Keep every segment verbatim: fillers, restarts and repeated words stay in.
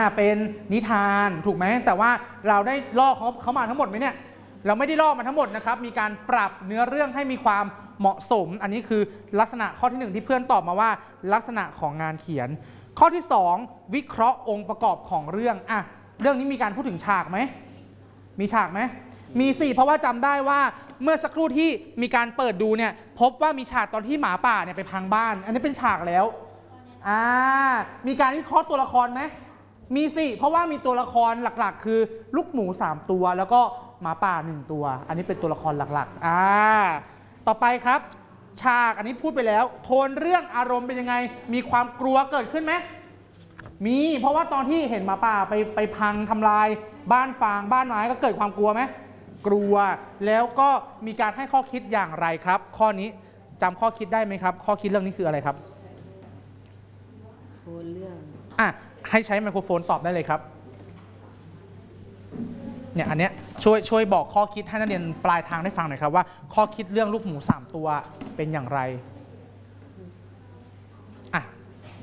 เป็นนิทานถูกไหมแต่ว่าเราได้ลอกเขาเขามาทั้งหมดไหมเนี่ยเราไม่ได้ลอกมาทั้งหมดนะครับมีการปรับเนื้อเรื่องให้มีความเหมาะสมอันนี้คือลักษณะข้อที่หนึ่งที่เพื่อนตอบมาว่าลักษณะของงานเขียนข้อที่สองวิเคราะห์องค์ประกอบของเรื่องอ่ะเรื่องนี้มีการพูดถึงฉากไหมมีฉากไหมมีสิเพราะว่าจำได้ว่าเมื่อสักครู่ที่มีการเปิดดูเนี่ยพบว่ามีฉากตอนที่หมาป่าเนี่ยไปพังบ้านอันนี้เป็นฉากแล้วอ่ามีการวิเคราะห์ตัวละครไหมมีสิเพราะว่ามีตัวละครหลักๆคือลูกหมูสามตัวแล้วก็หมาป่าหนึ่งตัวอันนี้เป็นตัวละครหลักๆอ่าต่อไปครับฉากอันนี้พูดไปแล้วโทนเรื่องอารมณ์เป็นยังไงมีความกลัวเกิดขึ้นไหมมีเพราะว่าตอนที่เห็นหมาป่าไปไปพังทำลายบ้านฟางบ้านไม้ก็เกิดความกลัวไหมกลัวแล้วก็มีการให้ข้อคิดอย่างไรครับข้อนี้จำข้อคิดได้ไหมครับข้อคิดเรื่องนี้คืออะไรครับโทนเรื่องอ่ะให้ใช้ไมโครโฟนตอบได้เลยครับเนี่ยอันเนี้ยช่วยช่วยบอกข้อคิดให้นักเรียนปลายทางได้ฟังหน่อยครับว่าข้อคิดเรื่องลูกหมูสามตัวเป็นอย่างไรอ่ะ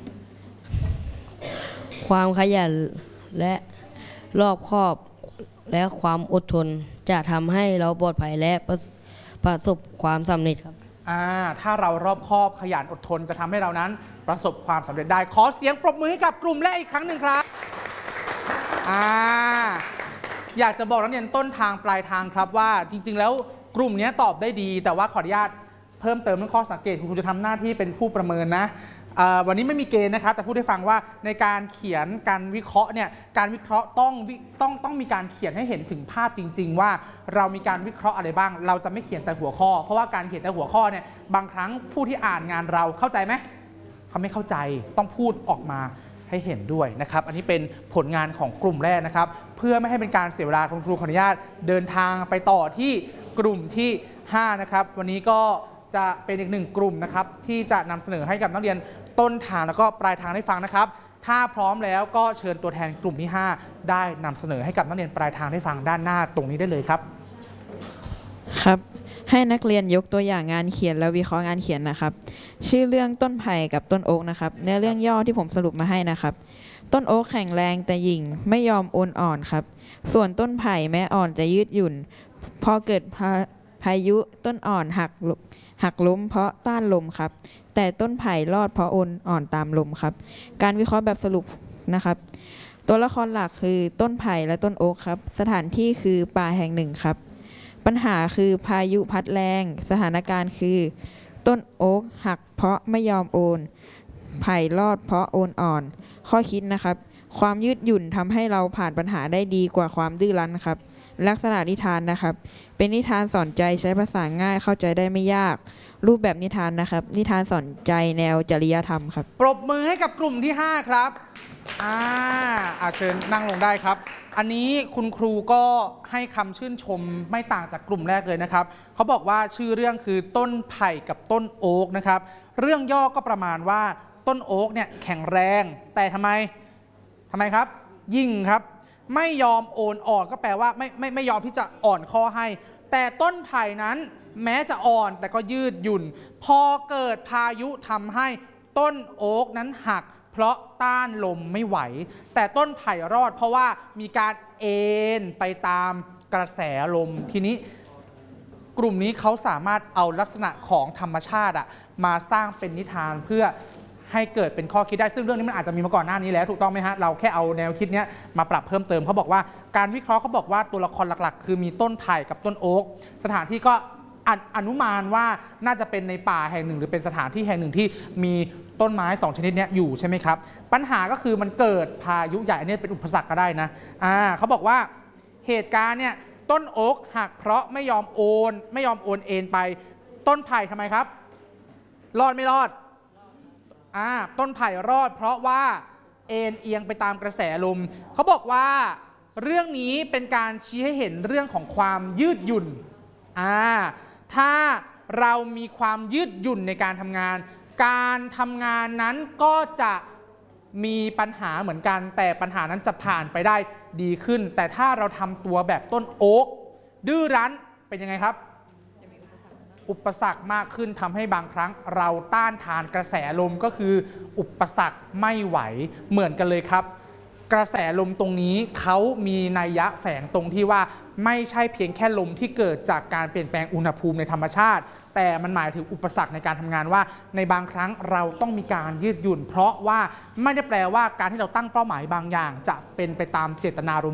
ความขยันและรอบคอบและความอดทนจะทำให้เราปลอดภัยและประประสบความสำเร็จครับอ่าถ้าเรารอบคอบขยันอดทนจะทำให้เรานั้นประสบความสำเร็จได้ขอเสียงปรบมือให้กับกลุ่มแรกอีกครั้งหนึ่งครับอ่าอยากจะบอกนักเรียนต้นทางปลายทางครับว่าจริงๆแล้วกลุ่มนี้ตอบได้ดีแต่ว่าขออนุญาตเพิ่มเติมเรื่องข้อสังเกตคุณครูจะทำหน้าที่เป็นผู้ประเมินนะวันนี้ไม่มีเกณฑ์นะครับแต่พูดให้ฟังว่าในการเขียนการวิเคราะห์เนี่ยการวิเคราะห์ต้องต้องต้องมีการเขียนให้เห็นถึงภาพจริงๆว่าเรามีการวิเคราะห์อะไรบ้างเราจะไม่เขียนแต่หัวข้อเพราะว่าการเขียนแต่หัวข้อเนี่ยบางครั้งผู้ที่อ่านงานเราเข้าใจไหมเขาไม่เข้าใจต้องพูดออกมาให้เห็นด้วยนะครับอันนี้เป็นผลงานของกลุ่มแรกนะครับเพื่อไม่ให้เป็นการเสียเวลาคุณครูขออนุญาตเดินทางไปต่อที่กลุ่มที่ห้านะครับวันนี้ก็จะเป็นอีกหนึ่งกลุ่มนะครับที่จะนำเสนอให้กับนักเรียนต้นทางแล้วก็ปลายทางได้ฟังนะครับถ้าพร้อมแล้วก็เชิญตัวแทนกลุ่มที่ห้าได้นำเสนอให้กับนักเรียนปลายทางได้ฟังด้านหน้าตรงนี้ได้เลยครับครับให้นักเรียนยกตัวอย่างงานเขียนและวิเคราะห์งานเขียนนะครับชื่อเรื่องต้นไผ่กับต้นโอ๊กนะครับเนื้อเรื่องย่อที่ผมสรุปมาให้นะครับต้นโอ๊กแข็งแรงแต่หยิ่งไม่ยอมโอนอ่อนครับส่วนต้นไผ่แม้อ่อนจะยืดหยุ่นพอเกิดพายุต้นอ่อนหักหักล้มเพราะต้านลมครับแต่ต้นไผ่รอดเพราะโอนอ่อนตามลมครับการวิเคราะห์แบบสรุปนะครับตัวละครหลักคือต้นไผ่และต้นโอ๊กครับสถานที่คือป่าแห่งหนึ่งครับปัญหาคือพายุพัดแรงสถานการณ์คือต้นโอ๊กหักเพราะไม่ยอมโอนไผ่รอดเพราะโอนอ่อนข้อคิดนะครับความยืดหยุ่นทำให้เราผ่านปัญหาได้ดีกว่าความดื้อรั้นครับลักษณะนิทานนะครับเป็นนิทานสอนใจใช้ภาษาง่ายเข้าใจได้ไม่ยากรูปแบบนิทานนะครับนิทานสอนใจแนวจริยธรรมครับปรบมือให้กับกลุ่มที่ห้าครับอ่าอาเชิญนั่งลงได้ครับอันนี้คุณครูก็ให้คำชื่นชมไม่ต่างจากกลุ่มแรกเลยนะครับเขาบอกว่าชื่อเรื่องคือต้นไผ่กับต้นโอ๊กนะครับเรื่องย่อก็ประมาณว่าต้นโอ๊กเนี่ยแข็งแรงแต่ทำไมทำไมครับยิ่งครับไม่ยอมโอนอ่อนก็แปลว่าไม่ไม่ไม่ยอมที่จะอ่อนข้อให้แต่ต้นไผ่นั้นแม้จะอ่อนแต่ก็ยืดหยุ่นพอเกิดพายุทำให้ต้นโอ๊กนั้นหักเพราะต้านลมไม่ไหวแต่ต้นไผ่รอดเพราะว่ามีการเอ็นไปตามกระแสลมทีนี้กลุ่มนี้เขาสามารถเอาลักษณะของธรรมชาติอะมาสร้างเป็นนิทานเพื่อให้เกิดเป็นข้อคิดได้ซึ่งเรื่องนี้มันอาจจะมีมาก่อนหน้านี้แล้วถูกต้องไหมฮะเราแค่เอาแนวคิดนี้มาปรับเพิ่มเติมเขาบอกว่าการวิเคราะห์เขาบอกว่าตัวละครหลักๆคือมีต้นไผ่กับต้นโอ๊กสถานที่ก็อนุมานว่าน่าจะเป็นในป่าแห่งหนึ่งหรือเป็นสถานที่แห่งหนึ่งที่มีต้นไม้สองชนิดนี้อยู่ใช่ไหมครับปัญหาก็คือมันเกิดพายุใหญ่อันนี้เป็นอุปสรรคก็ได้นะอ่าเขาบอกว่าเหตุการณ์เนี่ยต้นโอ๊กหักเพราะไม่ยอมโอนไม่ยอมโอนเอ็นไปต้นไผ่ทำไมครับรอดไม่รอดอ่าต้นไผ่รอดเพราะว่าเอ็นเอียงไปตามกระแสลมเขาบอกว่าเรื่องนี้เป็นการชี้ให้เห็นเรื่องของความยืดหยุ่นอ่าถ้าเรามีความยืดหยุ่นในการทำงานการทำงานนั้นก็จะมีปัญหาเหมือนกันแต่ปัญหานั้นจะผ่านไปได้ดีขึ้นแต่ถ้าเราทำตัวแบบต้นโอ๊กดื้อรั้นเป็นยังไงครับอุปสรรคมากขึ้นทำให้บางครั้งเราต้านทานกระแสลมก็คืออุปสรรคไม่ไหวเหมือนกันเลยครับกระแสลมตรงนี้เขามีนัยยะแฝงตรงที่ว่าไม่ใช่เพียงแค่ลมที่เกิดจากการเปลี่ยนแปลงอุณหภูมิในธรรมชาติ แต่มันหมายถึงอุปสรรคในการทำงานว่าในบางครั้งเราต้องมีการยืดหยุ่น เพราะว่าไม่ได้แปลว่าการที่เราตั้งเป้าหมายบางอย่างจะเป็นไปตามเจตนารมณ์